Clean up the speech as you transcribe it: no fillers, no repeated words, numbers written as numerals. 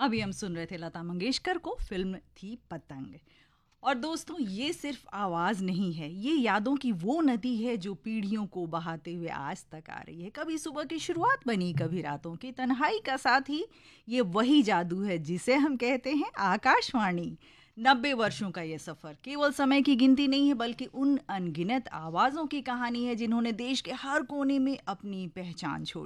अभी हम सुन रहे थे लता मंगेशकर को, फिल्म थी पतंग। और दोस्तों, ये सिर्फ आवाज नहीं है, ये यादों की वो नदी है जो पीढ़ियों को बहाते हुए आज तक आ रही है। कभी सुबह की शुरुआत बनी, कभी रातों की तन्हाई का साथी। ये वही जादू है जिसे हम कहते हैं आकाशवाणी। 90 वर्षों का ये सफर केवल समय की गिनती नहीं है, बल्कि उन अनगिनत आवाजों की कहानी है जिन्होंने देश के हर कोने में अपनी पहचान छोड़ी।